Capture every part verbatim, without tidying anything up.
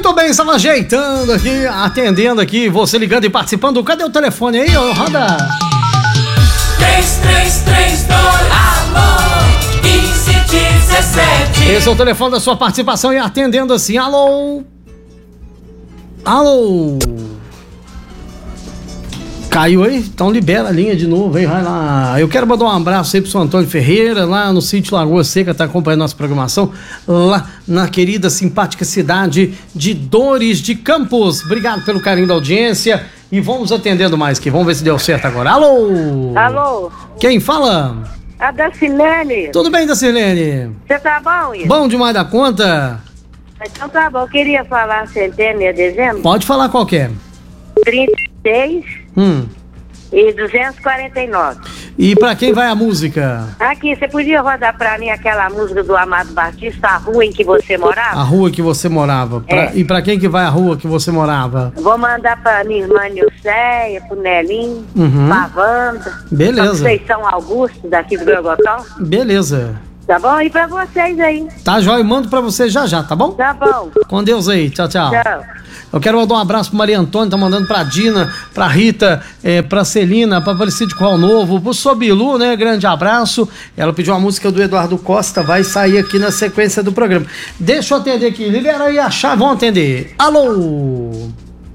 Muito bem, estava ajeitando aqui, atendendo aqui, você ligando e participando. Cadê o telefone aí, ô Roda? três três três dois, alô, quinze dezessete. Esse é o telefone da sua participação e atendendo assim, alô? Alô? Caiu aí? Então libera a linha de novo, aí vai lá. Eu quero mandar um abraço aí pro seu Antônio Ferreira, lá no sítio Lagoa Seca, tá acompanhando nossa programação, lá na querida, simpática cidade de Dores de Campos. Obrigado pelo carinho da audiência e vamos atendendo mais aqui, vamos ver se deu certo agora. Alô? Alô? Quem fala? A Dacilene. Tudo bem, Dacilene? Você tá bom, Ian? Bom demais da conta? Então tá bom, eu queria falar centena e dezembro. Pode falar qualquer. trinta e seis Hum. e duzentos e quarenta e nove. E pra quem vai a música? Aqui, você podia rodar pra mim aquela música do Amado Batista, a rua em que você morava? A rua que você morava. Pra- É. E pra quem que vai a rua que você morava? Vou mandar pra minha irmã Nilceia, pro Nelinho, Uhum. pra Wanda. Beleza. Pra Conceição Augusto, daqui do Gorgotó. Beleza. Tá bom? E pra vocês aí. Tá, jóia? Mando pra você já já, tá bom? Tá bom. Com Deus aí. Tchau, tchau. Tchau. Eu quero mandar um abraço pro Maria Antônia, tá mandando pra Dina, pra Rita, eh, pra Celina, pra Aparecida de Qual Novo, pro Sobilu, né? Grande abraço. Ela pediu uma música do Eduardo Costa, vai sair aqui na sequência do programa. Deixa eu atender aqui. Libera aí a chave, vamos atender. Alô?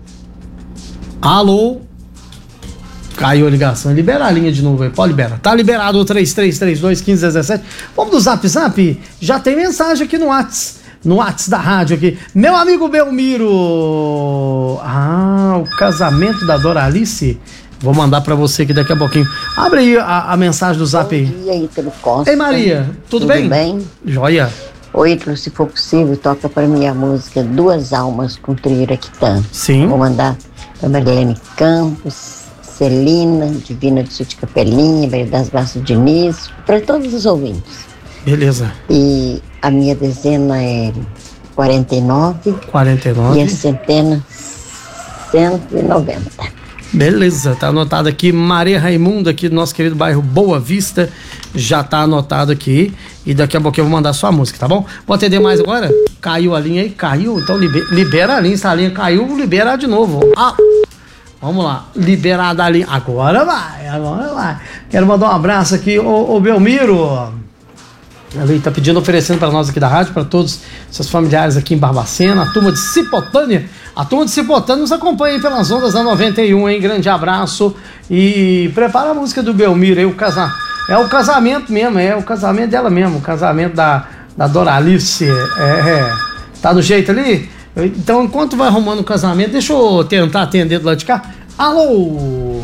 Alô? Caiu a ligação. Libera a linha de novo aí. Pode liberar. Tá liberado o três três três dois, um cinco um sete. Vamos do Zap Zap? Já tem mensagem aqui no WhatsApp. No WhatsApp da rádio aqui. Meu amigo Belmiro. Ah, o casamento da Doralice. Vou mandar pra você aqui daqui a pouquinho. Abre aí a, a mensagem do Zap aí. Bom dia, Ítalo Costa. Ei, Maria. Tudo, Tudo bem? bem? Joia. Ô, Ítalo, se for possível, toca pra mim a música Duas Almas com Trio Iraquitã. Sim. Vou mandar pra Marilene Campos, Celina, Divina do Sítio Capelinha, Maria das Graças Diniz, pra todos os ouvintes. Beleza. E a minha dezena é quarenta e nove quarenta e nove. e a centena cento e noventa. Beleza, tá anotado aqui. Maria Raimunda, aqui do nosso querido bairro Boa Vista, já tá anotado aqui. E daqui a pouco eu vou mandar sua música, tá bom? Vou atender mais agora? Caiu a linha aí? Caiu? Então libe- libera a linha. Se a linha caiu, libera de novo. Ah, vamos lá, liberada a linha. Agora vai, agora vai. Quero mandar um abraço aqui, ô, ô Belmiro. Ele tá pedindo, oferecendo para nós aqui da rádio, para todos seus familiares aqui em Barbacena, a turma de Cipotânia. A turma de Cipotânia nos acompanha aí pelas ondas da noventa e um, hein? Grande abraço. E prepara a música do Belmiro aí, o casa... é o casamento mesmo, é o casamento dela mesmo, o casamento da, da Doralice. É, é. Tá no jeito ali? Então, enquanto vai arrumando o casamento, deixa eu tentar atender do lado de cá. Alô?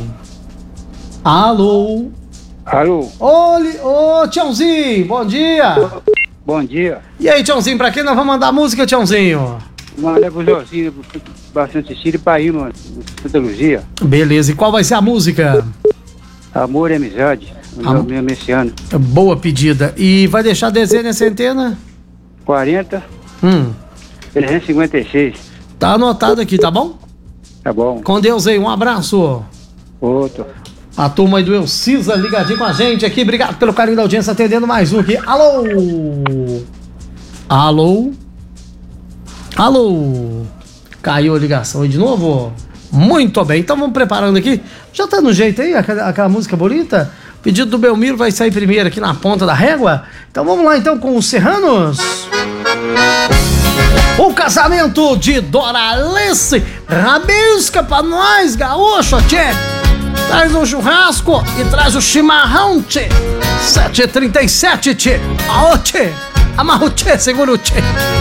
Alô? Alô, Ô, Li- ô, Tiãozinho, bom dia. bom dia. E aí, Tiãozinho, pra quem nós vamos mandar música, Tiãozinho? Manda pro Josinho, bastante Círio pra ir, mano. Santa Luzia. Beleza, e qual vai ser a música? Amor e amizade. O Am- meu esse ano. Boa pedida. E vai deixar dezena e centena? quarenta, Hum, trezentos e cinquenta e seis. tá anotado aqui, tá bom? Tá bom. Com Deus aí, um abraço. Outro. A turma aí do Elcisa ligadinho com a gente aqui. Obrigado pelo carinho da audiência, atendendo mais um aqui. Alô? Alô? Alô? Caiu a ligação aí de novo? Muito bem, então vamos preparando aqui. Já tá no jeito aí, aquela, aquela música bonita? O pedido do Belmiro vai sair primeiro aqui na ponta da régua. Então vamos lá então com os Serranos. O casamento de Doralice. Rabisca pra nós, gaúcho, tchê. Traz um churrasco e traz o chimarrão, tchê. sete e trinta e sete, tchê. Aô, tchê. Amarro, tchê, segura o tchê.